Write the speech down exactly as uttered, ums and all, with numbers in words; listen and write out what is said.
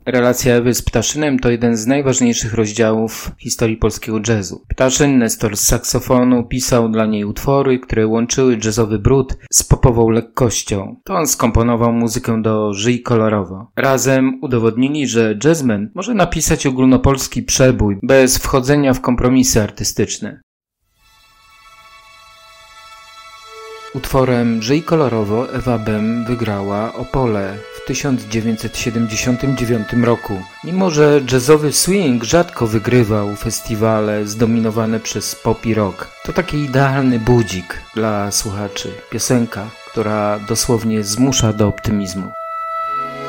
Relacja Ewy z Ptaszynem to jeden z najważniejszych rozdziałów historii polskiego jazzu. Ptaszyn, Nestor z saksofonu, pisał dla niej utwory, które łączyły jazzowy brud z popową lekkością. To on skomponował muzykę do Żyj kolorowo. Razem udowodnili, że jazzman może napisać ogólnopolski przebój bez wchodzenia w kompromisy artystyczne. Utworem Żyj kolorowo Ewa Bem wygrała Opole w tysiąc dziewięćset siedemdziesiątym dziewiątym roku. Mimo że jazzowy swing rzadko wygrywał festiwale zdominowane przez pop i rock, to taki idealny budzik dla słuchaczy. Piosenka, która dosłownie zmusza do optymizmu.